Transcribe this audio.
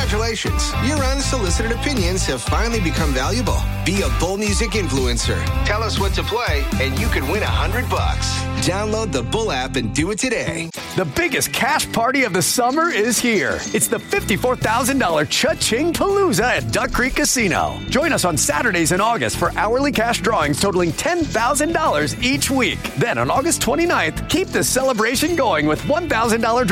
Congratulations. Your unsolicited opinions have finally become valuable. Be a Bull Music influencer. Tell us what to play, and you could win $100. Download the Bull app and do it today. The biggest cash party of the summer is here. It's the $54,000 Cha-Ching Palooza at Duck Creek Casino. Join us on Saturdays in August for hourly cash drawings totaling $10,000 each week. Then on August 29th, keep the celebration going with $1,000